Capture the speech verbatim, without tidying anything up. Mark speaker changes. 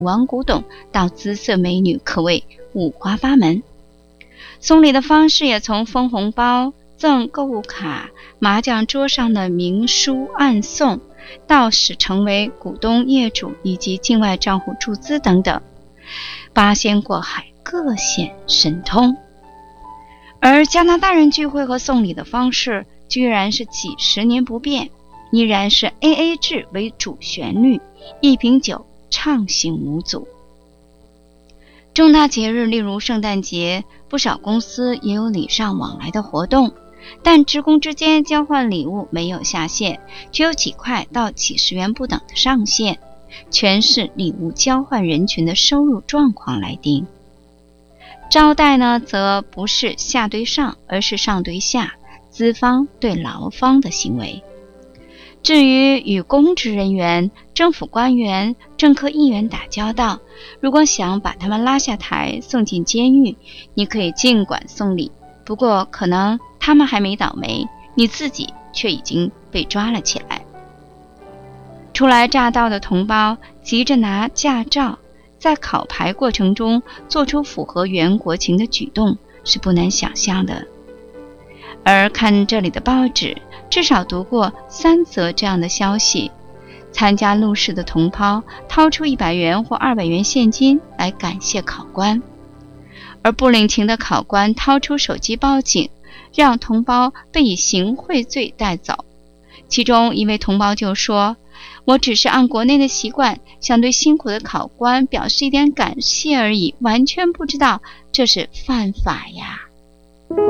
Speaker 1: 玩古董到姿色美女，可谓五花八门。送礼的方式也从封红包、赠购物卡、麻将桌上的明书暗送，到使成为股东、业主以及境外账户注资等等，八仙过海，各显神通。而加拿大人聚会和送礼的方式居然是几十年不变，依然是 A A 制为主旋律，一瓶酒畅行无阻。重大节日例如圣诞节，不少公司也有礼尚往来的活动，但职工之间交换礼物没有下限，只有几块到几十元不等的上限，全是礼物交换人群的收入状况来定。招待呢，则不是下对上，而是上对下，资方对劳方的行为。至于与公职人员、政府官员、政客议员打交道，如果想把他们拉下台送进监狱，你可以尽管送礼，不过可能他们还没倒霉，你自己却已经被抓了起来。初来乍到的同胞急着拿驾照，在考牌过程中做出符合原国情的举动，是不难想象的。而看这里的报纸，至少读过三则这样的消息：参加路试的同胞掏出一百元或二百元现金来感谢考官，而不领情的考官掏出手机报警，让同胞被以行贿罪带走。其中一位同胞就说：我只是按国内的习惯，想对辛苦的考官表示一点感谢而已，完全不知道这是犯法呀。